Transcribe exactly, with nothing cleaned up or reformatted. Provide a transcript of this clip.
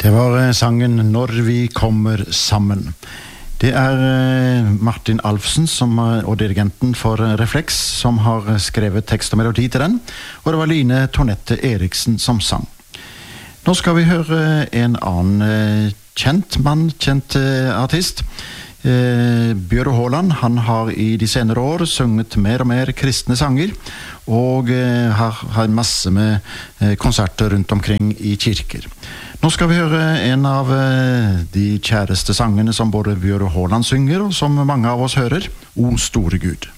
Det var sangen «Når vi kommer sammen». Det er Martin Alfsen som, og dirigenten for Reflex som har skrevet tekst og melodi til den, og det var Line Tonette Eriksen som sang. Nå skal vi høre en annen kjent mann, kjent artist. Bjøro Håland, han har i de senere år sunget mer og mer kristne sanger, og har, har masse med konserter rundt omkring i kirker. Nå skal vi høre en av de kjæreste sangene som både Bjøro Håland synger, og som mange av oss hører, O store Gud.